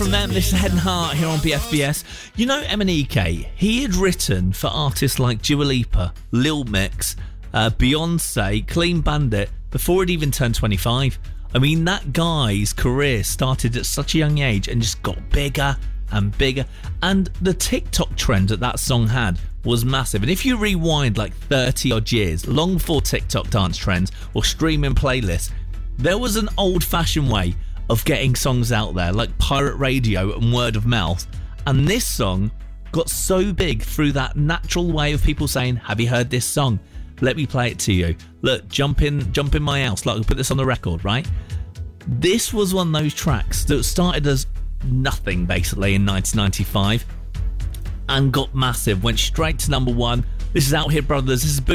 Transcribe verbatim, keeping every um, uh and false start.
From them, this is Head and Heart here on B F B S. You know M and E K, he had written for artists like Dua Lipa, Lil Mix, uh, Beyonce, Clean Bandit before he'd even turned twenty-five. I mean, that guy's career started at such a young age and just got bigger and bigger. And the TikTok trend that that song had was massive. And if you rewind like thirty odd years, long before TikTok dance trends or streaming playlists, there was an old-fashioned way of getting songs out there, like pirate radio and word of mouth. And this song got so big through that natural way of people saying, have you heard this song? Let me play it to you. Look, jump in, jump in my house. Like, we'll put this on the record, right? This was one of those tracks that started as nothing, basically, in nineteen ninety-five and got massive, went straight to number one. This is Out Here Brothers. This is